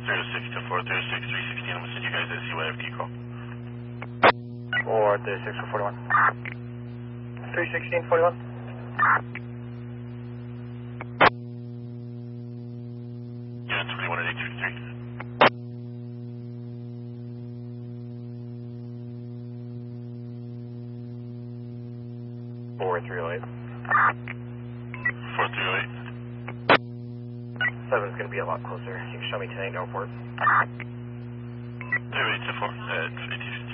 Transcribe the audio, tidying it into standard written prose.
306 to 436, 316. I'm going to send you guys a CYFD call. 436 for 41. 316, 41. Yeah, 21 at 833. 4308. 4308. 7's going to be a lot closer. You can show me 10 Airport. 308 to 4 at 15.